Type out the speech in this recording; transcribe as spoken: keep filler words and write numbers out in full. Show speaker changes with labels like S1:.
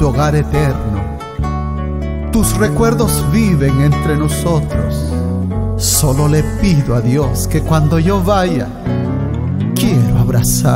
S1: tu hogar eterno. Tus recuerdos viven entre nosotros. Solo le pido a Dios que cuando yo vaya, quiero abrazar